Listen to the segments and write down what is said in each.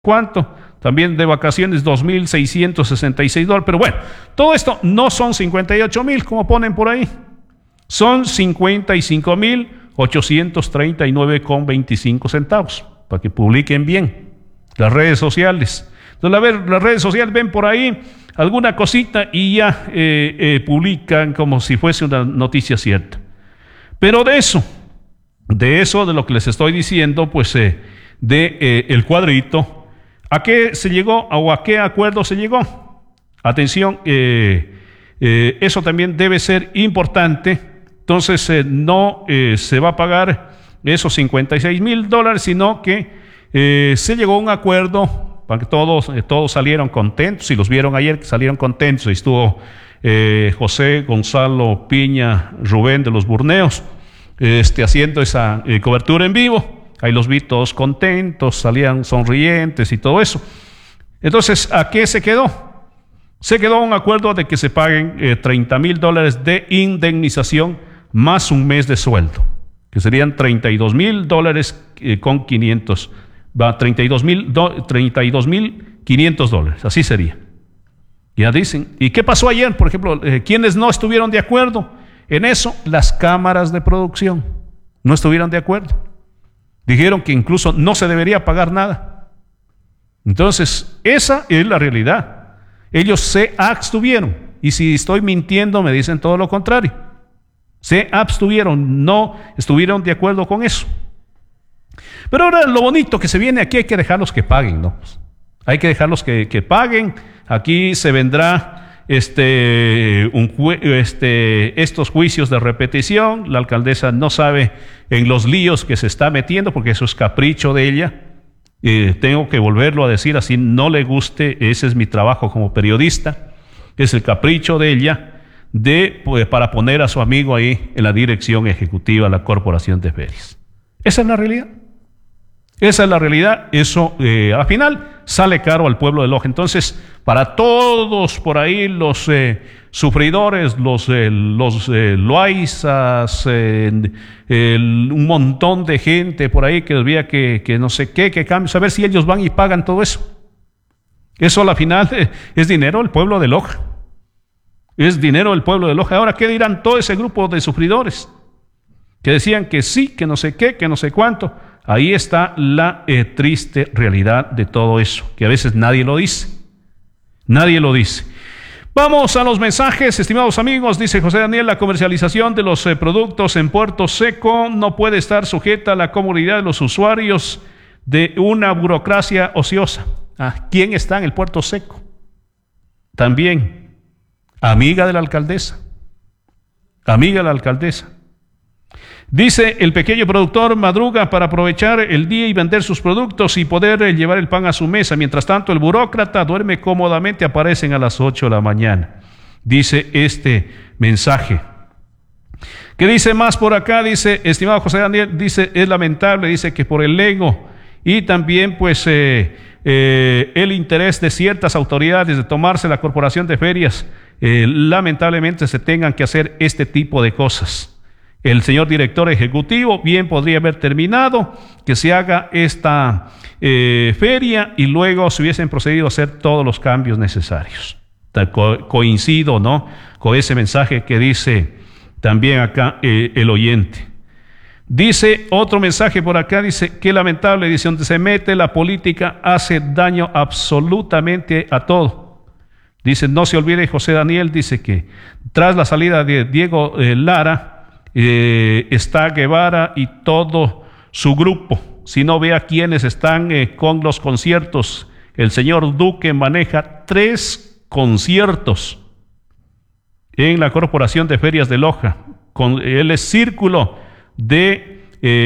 ¿Cuánto? También de vacaciones $2,666. Pero bueno, todo esto no son 58,000 como ponen por ahí. Son 55,839,25 centavos, para que publiquen bien las redes sociales. Entonces, a ver, las redes sociales ven por ahí alguna cosita y ya publican como si fuese una noticia cierta. Pero de lo que les estoy diciendo, pues el cuadrito, ¿a qué se llegó o a qué acuerdo se llegó? Atención, eso también debe ser importante. Entonces no se va a pagar esos $56,000, sino que se llegó a un acuerdo para que todos salieron contentos. Si los vieron ayer, que salieron contentos. Ahí estuvo José Gonzalo Piña Rubén de los Burneos haciendo esa cobertura en vivo. Ahí los vi todos contentos, salían sonrientes y todo eso. Entonces, ¿a qué se quedó? Se quedó un acuerdo de que se paguen $30,000 de indemnización más un mes de sueldo, que serían $32,000 con 500, va $32,500, así sería. Ya dicen, ¿y qué pasó ayer? Por ejemplo, ¿quiénes no estuvieron de acuerdo en eso? Las cámaras de producción no estuvieron de acuerdo. Dijeron que incluso no se debería pagar nada. Entonces, esa es la realidad. Ellos se abstuvieron, y si estoy mintiendo me dicen todo lo contrario. Se abstuvieron, no estuvieron de acuerdo con eso. Pero ahora lo bonito que se viene aquí, hay que dejarlos que paguen, ¿no? Hay que dejarlos que paguen. Aquí se vendrá estos juicios de repetición. La alcaldesa no sabe en los líos que se está metiendo, porque eso es capricho de ella. Tengo que volverlo a decir, así no le guste, ese es mi trabajo como periodista. Es el capricho de ella para poner a su amigo ahí en la dirección ejecutiva de la Corporación de Ferias. Esa es la realidad. Esa es la realidad. Eso al final sale caro al pueblo de Loja. Entonces, para todos por ahí los sufridores, los loaizas, un montón de gente por ahí que veía que no sé qué cambios, a ver si ellos van y pagan todo eso. Eso al final es dinero del pueblo de Loja. Es dinero del pueblo de Loja. Ahora, ¿qué dirán todo ese grupo de sufridores que decían que sí, que no sé qué, que no sé cuánto? Ahí está la triste realidad de todo eso, que a veces nadie lo dice. Nadie lo dice. Vamos a los mensajes, estimados amigos. Dice José Daniel: la comercialización de los productos en Puerto Seco no puede estar sujeta a la comodidad de los usuarios de una burocracia ociosa. ¿Quién está en el Puerto Seco? También amiga de la alcaldesa. Amiga de la alcaldesa. Dice: el pequeño productor madruga para aprovechar el día y vender sus productos y poder llevar el pan a su mesa. Mientras tanto, el burócrata duerme cómodamente, aparecen a las 8 de la mañana. Dice este mensaje. ¿Qué dice más por acá? Dice, estimado José Daniel, dice, es lamentable, dice que por el ego y también pues el interés de ciertas autoridades de tomarse la Corporación de Ferias, lamentablemente se tengan que hacer este tipo de cosas. El señor director ejecutivo bien podría haber terminado que se haga esta feria y luego se hubiesen procedido a hacer todos los cambios necesarios. Coincido, ¿no?, con ese mensaje que dice también acá el oyente. Dice otro mensaje por acá, dice, qué lamentable, dice, donde se mete la política hace daño absolutamente a todo. Dice, no se olvide José Daniel, dice que tras la salida de Diego Lara, está Guevara y todo su grupo. Si no, vea quiénes están con los conciertos. El señor Duque maneja 3 conciertos en la Corporación de Ferias de Loja. Él es círculo de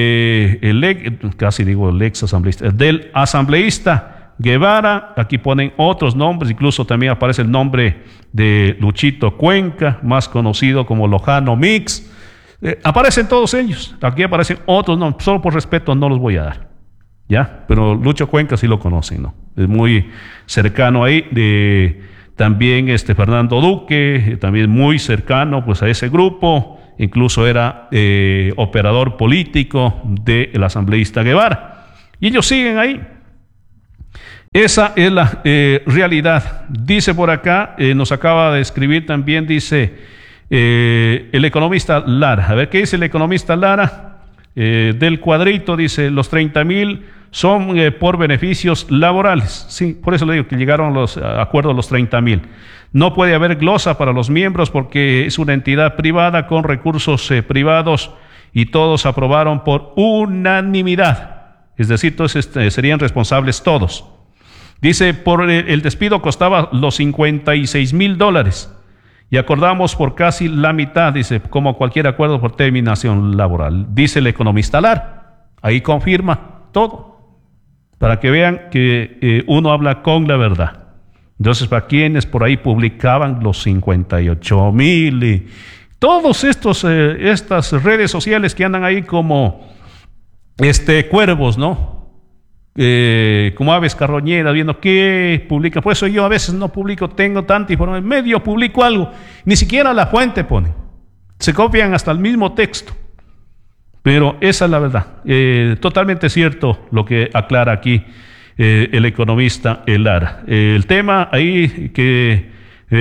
casi digo el ex asambleísta, del asambleísta Guevara. Aquí ponen otros nombres, incluso también aparece el nombre de Luchito Cuenca, más conocido como Lojano Mix. Aparecen todos ellos. Aquí aparecen otros nombres, solo por respeto no los voy a dar, ¿ya? Pero Lucho Cuenca sí lo conocen, ¿no? Es muy cercano ahí. También Fernando Duque, también muy cercano pues a ese grupo, incluso era operador político del asambleísta Guevara. Y ellos siguen ahí. Esa es la realidad. Dice por acá, nos acaba de escribir también, dice el economista Lara. A ver, ¿qué dice el economista Lara? Del cuadrito, dice, los 30,000 son por beneficios laborales. Sí, por eso le digo que llegaron los acuerdos los 30,000. No puede haber glosa para los miembros porque es una entidad privada con recursos privados y todos aprobaron por unanimidad. Es decir, entonces serían responsables todos. Dice, por el despido costaba los $56,000 y acordamos por casi la mitad, dice, como cualquier acuerdo por terminación laboral. Dice el economista Lar, ahí confirma todo, para que vean que uno habla con la verdad. Entonces, para quienes por ahí publicaban los 58,000 y todos estas redes sociales que andan ahí como cuervos, ¿no? Como aves carroñeras, viendo qué publica. Por eso yo a veces no publico, tengo tanta información, medio publico algo, ni siquiera la fuente ponen, se copian hasta el mismo texto, pero esa es la verdad. Totalmente cierto lo que aclara aquí el economista Lara. El tema ahí que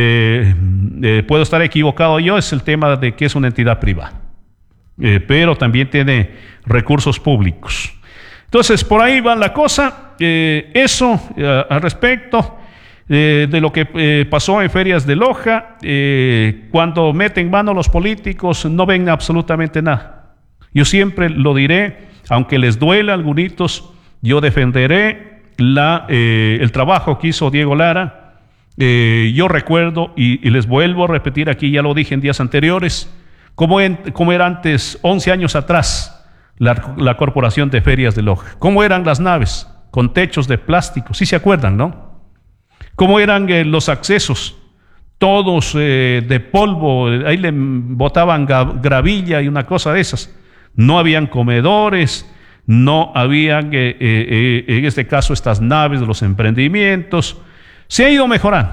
puedo estar equivocado yo es el tema de que es una entidad privada, pero también tiene recursos públicos. Entonces, por ahí va la cosa. Eso al respecto de lo que pasó en ferias de Loja. Cuando meten mano los políticos, no ven absolutamente nada. Yo siempre lo diré, aunque les duela a algunos, yo defenderé el trabajo que hizo Diego Lara. Yo recuerdo, y les vuelvo a repetir aquí, ya lo dije en días anteriores, cómo era antes, 11 años atrás, la Corporación de Ferias de Loja. ¿Cómo eran las naves? Con techos de plástico, sí se acuerdan, ¿no? ¿Cómo eran los accesos? Todos de polvo, ahí le botaban gravilla y una cosa de esas. No habían comedores, no habían, en este caso, estas naves de los emprendimientos. Se ha ido mejorando,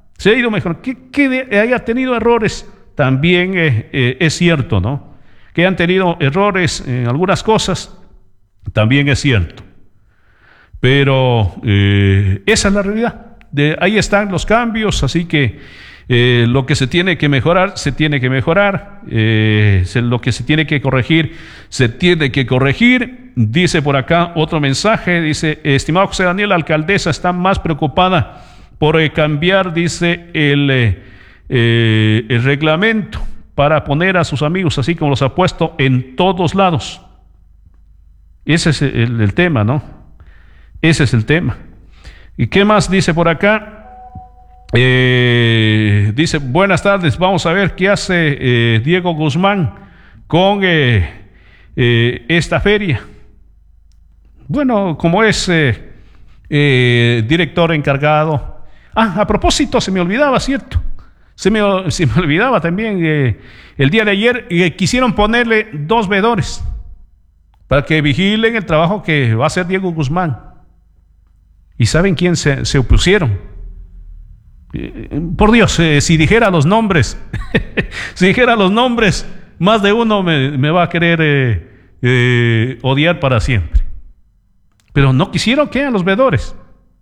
que haya tenido errores también es cierto, ¿no? Que han tenido errores en algunas cosas, también es cierto. Pero esa es la realidad. Ahí están los cambios, así que lo que se tiene que mejorar, se tiene que mejorar. Lo que se tiene que corregir, se tiene que corregir. Dice por acá otro mensaje, dice, estimado José Daniel, la alcaldesa está más preocupada por cambiar, dice, el reglamento para poner a sus amigos, así como los ha puesto en todos lados. Ese es el tema, ¿no? Ese es el tema. ¿Y qué más dice por acá? Dice, buenas tardes, vamos a ver qué hace Diego Guzmán con esta feria. Bueno, como es director encargado. A propósito, se me olvidaba, ¿cierto? Se me olvidaba también, el día de ayer quisieron ponerle 2 veedores para que vigilen el trabajo que va a hacer Diego Guzmán. ¿Y saben quién se opusieron? Por Dios, si dijera los nombres, si dijera los nombres, más de uno me va a querer odiar para siempre. Pero no quisieron que eran los veedores.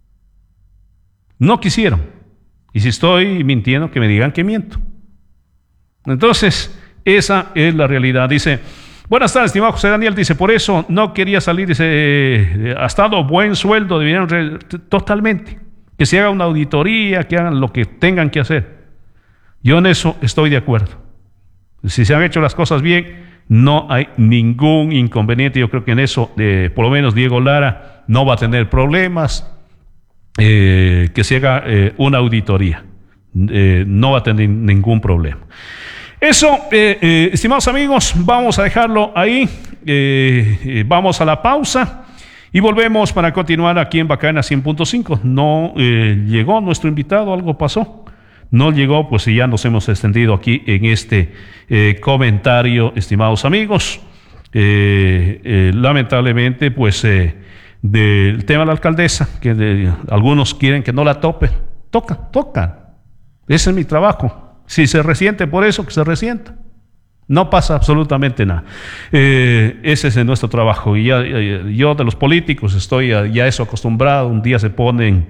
No quisieron. Y si estoy mintiendo, que me digan que miento. Entonces, esa es la realidad. Dice, buenas tardes, estimado José Daniel. Dice, por eso no quería salir. Dice, ha estado buen sueldo. Debieron totalmente. Que se haga una auditoría, que hagan lo que tengan que hacer. Yo en eso estoy de acuerdo. Si se han hecho las cosas bien, no hay ningún inconveniente. Yo creo que en eso, por lo menos Diego Lara no va a tener problemas. Que se haga una auditoría, no va a tener ningún problema. Eso, estimados amigos, vamos a dejarlo ahí. Vamos a la pausa y volvemos para continuar aquí en Bacana 100.5. No llegó nuestro invitado, algo pasó. No llegó, pues ya nos hemos extendido aquí en este comentario, estimados amigos. Lamentablemente, pues del tema de la alcaldesa, que algunos quieren que no la tope. Toca. Ese es mi trabajo. Si se resiente por eso, que se resienta. No pasa absolutamente nada. Ese es nuestro trabajo. Y yo de los políticos estoy ya eso acostumbrado. Un día se ponen